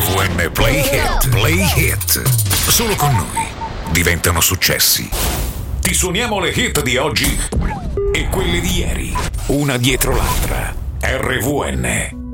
RVN Play Hit. Play Hit. Solo con noi diventano successi. Ti suoniamo le hit di oggi e quelle di ieri, una dietro l'altra. RVN.